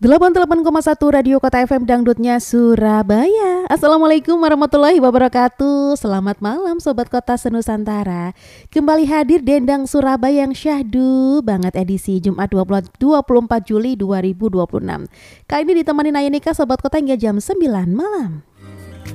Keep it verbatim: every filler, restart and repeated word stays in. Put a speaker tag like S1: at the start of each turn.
S1: delapan puluh delapan koma satu Radio Kota F M Dangdutnya Surabaya. Assalamualaikum warahmatullahi wabarakatuh. Selamat malam Sobat Kota Senusantara. Kembali hadir Dendang Surabaya yang syahdu banget edisi Jumat dua puluh empat Juli dua ribu dua puluh enam. Kali ini ditemani Naya Nika Sobat Kota hingga jam sembilan malam.